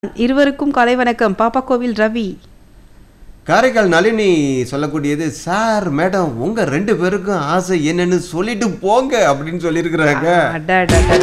இருவருக்கும் காலை வணக்கம். பாப்பாக்கோவில் ரவி. காரைக்கால் நளினி சொல்லக்கூடியது, சார் மேடம் உங்க 2 பேருக்கும் ஆசை என்னன்னு சொல்லிட்டு போங்க அப்படின்னு சொல்லியிருக்கிறாங்க. அடடடட.